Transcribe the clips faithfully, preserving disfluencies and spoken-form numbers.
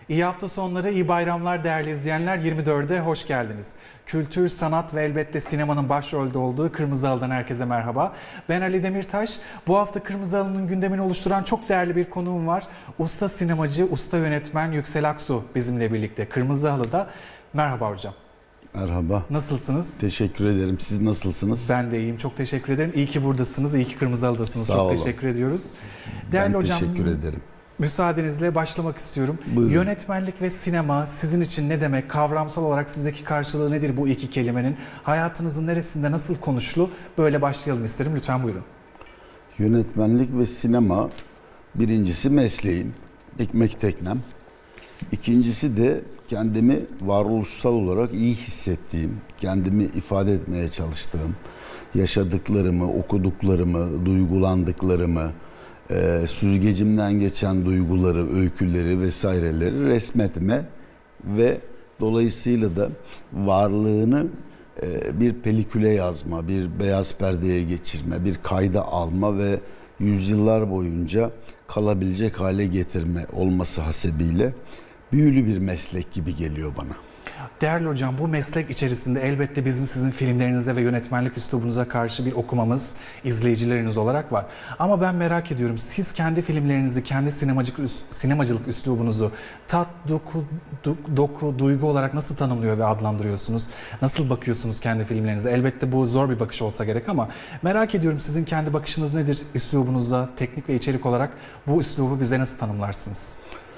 İyi hafta sonları, iyi bayramlar değerli izleyenler. yirmi dörde hoş geldiniz. Kültür, sanat ve elbette sinemanın başrolde olduğu Kırmızı Halı'dan herkese merhaba. Ben Ali Demirtaş. Bu hafta Kırmızı Halı'nın gündemini oluşturan çok değerli bir konuğum var. Usta sinemacı, usta yönetmen Yüksel Aksu bizimle birlikte Kırmızı Halı'da. Merhaba hocam. Merhaba. Nasılsınız? Teşekkür ederim. Siz nasılsınız? Ben de iyiyim. Çok teşekkür ederim. İyi ki buradasınız. İyi ki Kırmızı Halı'dasınız. Sağ çok olun. teşekkür ediyoruz. Değerli ben hocam, teşekkür ederim. Müsaadenizle başlamak istiyorum. Buyurun. Yönetmenlik ve sinema sizin için ne demek? Kavramsal olarak sizdeki karşılığı nedir bu iki kelimenin? Hayatınızın neresinde nasıl konuşulu? Böyle başlayalım isterim. Lütfen buyurun. Yönetmenlik ve sinema birincisi mesleğim, ekmek teknem. İkincisi de kendimi varoluşsal olarak iyi hissettiğim, kendimi ifade etmeye çalıştığım, yaşadıklarımı, okuduklarımı, duygulandıklarımı, e, süzgecimden geçen duyguları, öyküleri vesaireleri resmetme ve dolayısıyla da varlığını e, bir peliküle yazma, bir beyaz perdeye geçirme, bir kayda alma ve yüzyıllar boyunca kalabilecek hale getirme olması hasebiyle büyülü bir meslek gibi geliyor bana. Değerli hocam, bu meslek içerisinde elbette bizim sizin filmlerinize ve yönetmenlik üslubunuza karşı bir okumamız izleyicileriniz olarak var. Ama ben merak ediyorum, siz kendi filmlerinizi, kendi sinemacılık, sinemacılık üslubunuzu tat, doku, doku, duygu olarak nasıl tanımlıyor ve adlandırıyorsunuz? Nasıl bakıyorsunuz kendi filmlerinize? Elbette bu zor bir bakış olsa gerek ama merak ediyorum, sizin kendi bakışınız nedir üslubunuzda, teknik ve içerik olarak bu üslubu bize nasıl tanımlarsınız?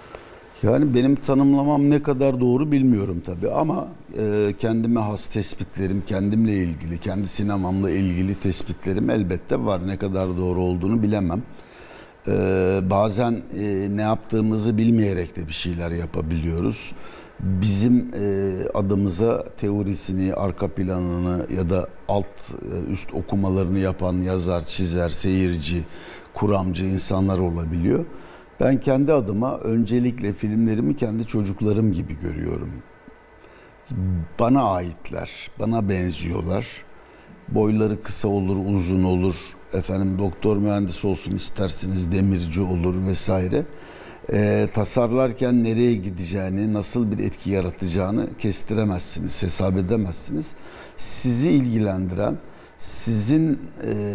Yani benim tanımlamam ne kadar doğru bilmiyorum tabii ama e, kendime has tespitlerim, kendimle ilgili, kendi sinemamla ilgili tespitlerim elbette var. Ne kadar doğru olduğunu bilemem. E, bazen e, ne yaptığımızı bilmeyerek de bir şeyler yapabiliyoruz. Bizim e, adımıza teorisini, arka planını ya da alt e, üst okumalarını yapan yazar, çizer, seyirci, kuramcı insanlar olabiliyor. Ben kendi adıma öncelikle filmlerimi kendi çocuklarım gibi görüyorum. Bana aitler, bana benziyorlar. Boyları kısa olur, uzun olur. Efendim doktor mühendis olsun isterseniz demirci olur vesaire. Ee, tasarlarken nereye gideceğini, nasıl bir etki yaratacağını kestiremezsiniz, hesap edemezsiniz. Sizi ilgilendiren, sizin e,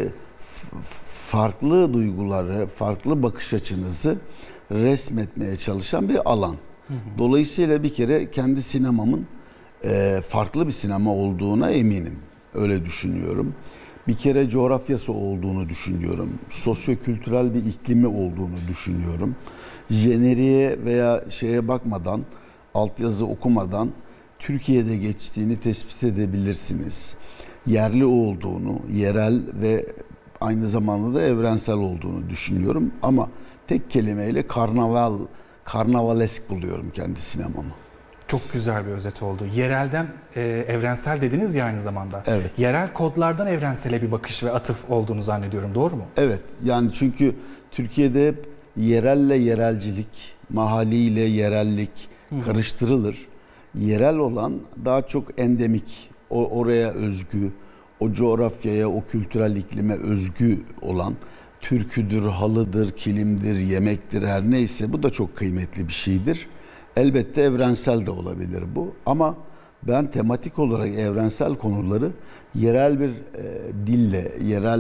farklı duyguları, farklı bakış açınızı resmetmeye çalışan bir alan. Hı hı. Dolayısıyla bir kere kendi sinemamın e, farklı bir sinema olduğuna eminim. Öyle düşünüyorum. Bir kere coğrafyası olduğunu düşünüyorum. Sosyokültürel bir iklimi olduğunu düşünüyorum. Jeneriğe veya şeye bakmadan, altyazı okumadan Türkiye'de geçtiğini tespit edebilirsiniz. Yerli olduğunu, yerel ve aynı zamanda da evrensel olduğunu düşünüyorum ama tek kelimeyle karnaval, karnavalesk buluyorum kendi sinemamı. Çok güzel bir özet oldu. Yerelden e, evrensel dediniz ya aynı zamanda. Evet. Yerel kodlardan evrensele bir bakış ve atıf olduğunu zannediyorum. Doğru mu? Evet. Yani çünkü Türkiye'de hep yerelle yerelcilik, mahalliyle yerellik Hı-hı. karıştırılır. Yerel olan daha çok endemik, o oraya özgü, o coğrafyaya, o kültürel iklime özgü olan türküdür, halıdır, kilimdir, yemektir her neyse bu da çok kıymetli bir şeydir. Elbette evrensel de olabilir bu ama ben tematik olarak evrensel konuları yerel bir e, dille, yerel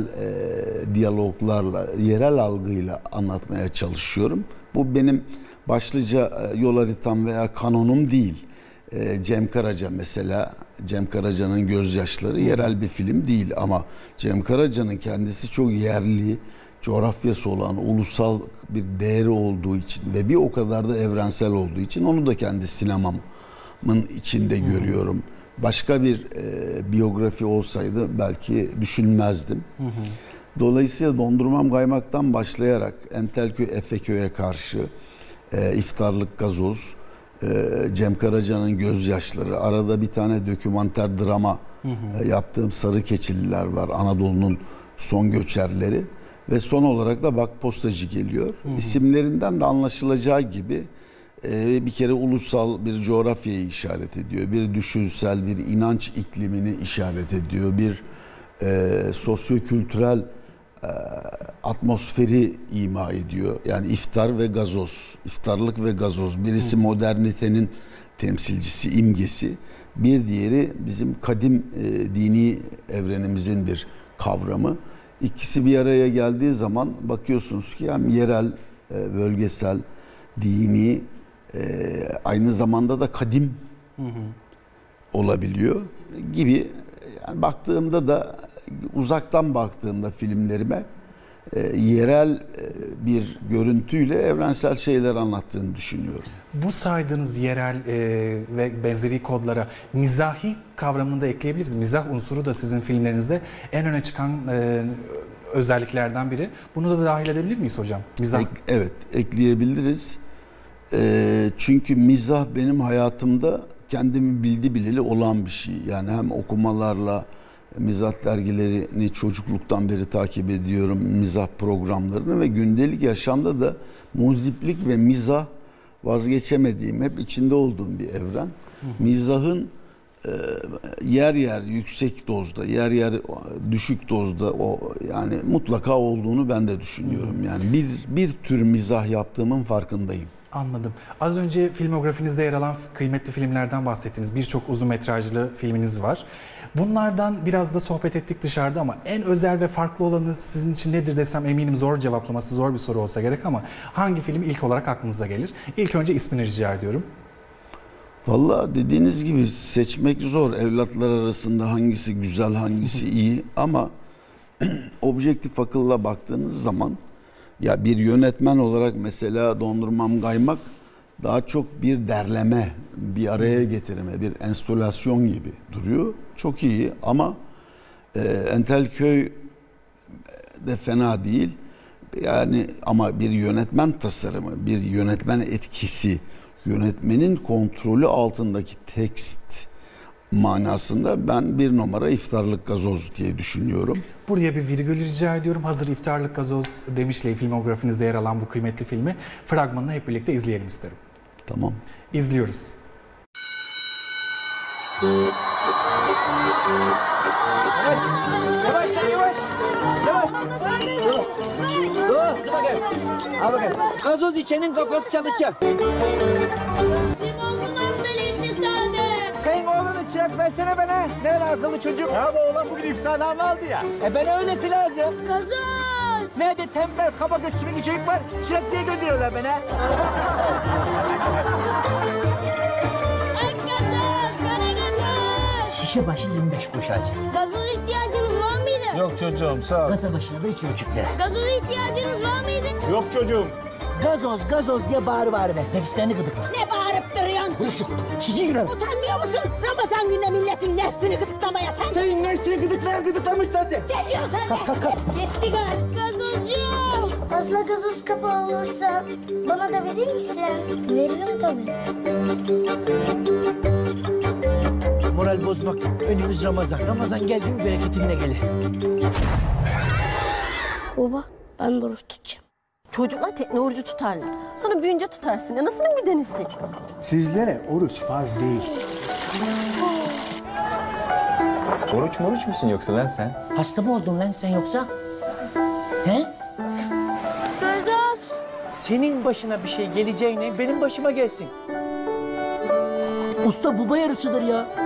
e, diyaloglarla, yerel algıyla anlatmaya çalışıyorum. Bu benim başlıca e, yol haritam veya kanonum değil. E, Cem Karaca mesela, Cem Karaca'nın Gözyaşları yerel bir film değil ama Cem Karaca'nın kendisi çok yerli, coğrafyası olan, ulusal bir değeri olduğu için ve bir o kadar da evrensel olduğu için onu da kendi sinemamın içinde hmm. görüyorum. Başka bir e, biyografi olsaydı belki düşünmezdim. Hmm. Dolayısıyla Dondurmam Kaymak'tan başlayarak Entelköy Efeköy'e karşı e, iftarlık gazoz, e, Cem Karaca'nın Gözyaşları, arada bir tane dokümanter drama hmm. e, yaptığım Sarı Keçililer var, Anadolu'nun son göçerleri. Ve son olarak da Bak Postacı geliyor. Hı hı. İsimlerinden de anlaşılacağı gibi e, bir kere ulusal bir coğrafyayı işaret ediyor. Bir düşünsel, bir inanç iklimini işaret ediyor. Bir e, sosyokültürel atmosferi ima ediyor. Yani iftar ve gazoz, iftarlık ve gazoz. Birisi modernitenin temsilcisi, imgesi. Bir diğeri bizim kadim e, dini evrenimizin bir kavramı. İkisi bir araya geldiği zaman bakıyorsunuz ki hem yerel, e, bölgesel, dini, e, aynı zamanda da kadim hı hı. olabiliyor gibi. Yani baktığımda da uzaktan baktığımda filmlerime e, yerel e, bir görüntüyle evrensel şeyler anlattığını düşünüyorum. Bu saydığınız yerel e, ve benzeri kodlara mizahi kavramını da ekleyebiliriz. Mizah unsuru da sizin filmlerinizde en öne çıkan e, özelliklerden biri. Bunu da dahil edebilir miyiz hocam? Mizah. Ek, evet, ekleyebiliriz. E, çünkü mizah benim hayatımda kendimi bildi bileli olan bir şey. Yani hem okumalarla, mizah dergilerini çocukluktan beri takip ediyorum, mizah programlarını ve gündelik yaşamda da muziplik ve mizah vazgeçemediğim, hep içinde olduğum bir evren. Mizahın e, yer yer yüksek dozda, yer yer düşük dozda o yani mutlaka olduğunu ben de düşünüyorum. Yani bir bir tür mizah yaptığımın farkındayım. Anladım. Az önce filmografinizde yer alan kıymetli filmlerden bahsettiniz. Birçok uzun metrajlı filminiz var. Bunlardan biraz da sohbet ettik dışarıda ama en özel ve farklı olanı sizin için nedir desem eminim zor cevaplaması zor bir soru olsa gerek ama hangi film ilk olarak aklınıza gelir? İlk önce ismini rica ediyorum. Vallahi dediğiniz gibi seçmek zor. Evlatlar arasında hangisi güzel, hangisi iyi ama objektif akılla baktığınız zaman ya bir yönetmen olarak mesela Dondurmam Kaymak daha çok bir derleme, bir araya getirme, bir enstalasyon gibi duruyor. Çok iyi ama e, Entelköy de fena değil. Yani ama bir yönetmen tasarımı, bir yönetmen etkisi, yönetmenin kontrolü altındaki tekst manasında ben bir numara iftarlık gazoz diye düşünüyorum. Buraya bir virgül rica ediyorum. Hazır iftarlık gazoz demişle filmografinizde yer alan bu kıymetli filmi fragmanını hep birlikte izleyelim isterim. Tamam. İzliyoruz. Yavaş, yavaş lan yavaş. Yavaş. Dur, dur bakayım. Al bakayım. Gazoz içenin kafası çalışacak. Bizim oğlum Abdülhamid sade. Sen oğlunu çırak versene bana. Ne akıllı çocuk. Ya bu oğlan bugün iftardan aldı ya. E bana öylesi lazım. Gazoz. Nerede tembel kaba göt sümüklü çocuk var. Çırak diye gönderiyorlar bana. Ay gazoz, kara gazoz. Şişe başı yirmi beş kuruş alacak. Gazoz ihtiyacınız var mıydı? Yok çocuğum sağ ol. Kasa başına da iki buçuk lira. Gazoz ihtiyacınız var mıydı? Yok çocuğum. Gazoz gazoz diye bağırı bağırı ver. Nefislerini gıdıkla. Ne bağırıp duruyorsun? Buruşuk. Çiğ girer. Utanmıyor musun? Ramazan günde milletin nefsini gıdıklamaya sen. Senin nefsini gıdıklayan gıdıklamış zaten. Ne diyorsun sen? Kalk, kalk, kalk. Gitti gör. Gazozcu. Fazla gazoz kapağı olursa bana da verir misin? Veririm tabii. Moral bozmak. Önümüz Ramazan. Ramazan geldi mi bereketinle gelir. Baba ben de oruç tutacağım. Çocuklar teknoloji tutarlar. Sonra büyünce tutarsın. Anasının bir denesi. Sizlere oruç farz değil. Oruç moruç musun yoksa lan sen? Hasta mı oldun lan sen yoksa? He? Gazoz. Senin başına bir şey geleceğine benim başıma gelsin. Usta baba yarısıdır ya.